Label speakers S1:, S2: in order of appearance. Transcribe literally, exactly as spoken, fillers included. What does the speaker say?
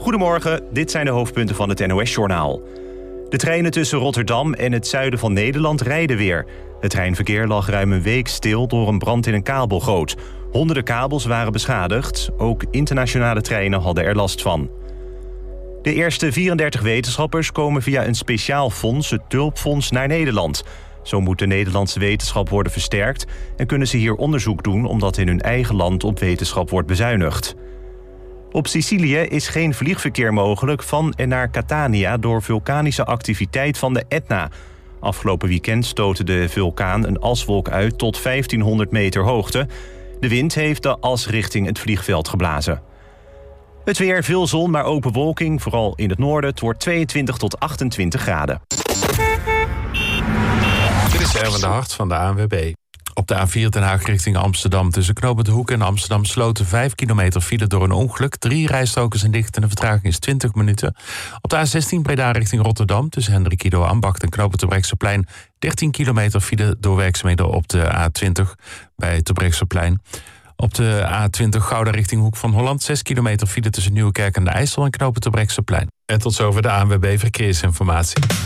S1: Goedemorgen, dit zijn de hoofdpunten van het N O S-journaal. De treinen tussen Rotterdam en het zuiden van Nederland rijden weer. Het treinverkeer lag ruim een week stil door een brand in een kabelgoot. Honderden kabels waren beschadigd. Ook internationale treinen hadden er last van. De eerste vierendertig wetenschappers komen via een speciaal fonds, het Tulpfonds, naar Nederland. Zo moet de Nederlandse wetenschap worden versterkt en kunnen ze hier onderzoek doen omdat in hun eigen land op wetenschap wordt bezuinigd. Op Sicilië is geen vliegverkeer mogelijk van en naar Catania door vulkanische activiteit van de Etna. Afgelopen weekend stootte de vulkaan een aswolk uit tot vijftienhonderd meter hoogte. De wind heeft de as richting het vliegveld geblazen. Het weer, veel zon, maar ook bewolking, vooral in het noorden. Het wordt tweeëntwintig tot achtentwintig graden.
S2: Dit is Erwin de Hart van de A N W B. Op de A vier Den Haag richting Amsterdam tussen Knoop de Hoek en Amsterdam Sloten vijf kilometer file door een ongeluk. Drie rijstroken zijn dicht en de vertraging is twintig minuten. Op de A zestien Breda richting Rotterdam tussen Hendrikido Ambacht en Knoop het Terbrechtseplein dertien kilometer file door werkzaamheden op de A twintig bij Terbrechtseplein. Op de A twintig Gouda richting Hoek van Holland zes kilometer file tussen Nieuwekerk en de IJssel en Knoop het Terbrechtseplein. En tot zover de A N W B Verkeersinformatie.